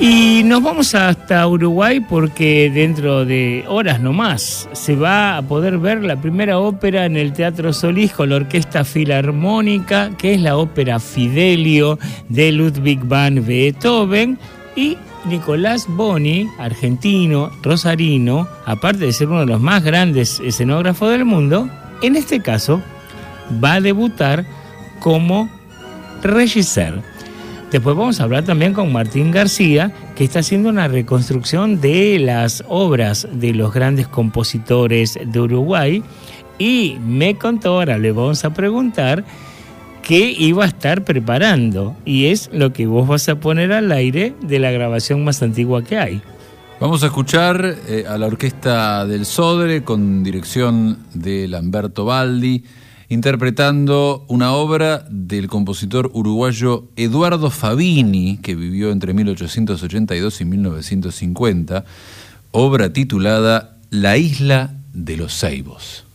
Y nos vamos hasta Uruguay porque dentro de horas nomás se va a poder ver la primera ópera en el Teatro Solís con la Orquesta Filarmónica, que es la ópera Fidelio de Ludwig van Beethoven, y Nicolás Boni, argentino, rosarino, aparte de ser uno de los más grandes escenógrafos del mundo, en este caso va a debutar como regisseur. Después vamos a hablar también con Martín García, que está haciendo una reconstrucción de las obras de los grandes compositores de Uruguay, y me contó, ahora le vamos a preguntar, qué iba a estar preparando, y es lo que vos vas a poner al aire de la grabación más antigua que hay. Vamos a escuchar a la Orquesta del Sodre con dirección de Lamberto Baldi, interpretando una obra del compositor uruguayo Eduardo Fabini, que vivió entre 1882 y 1950, obra titulada La Isla de los Ceibos.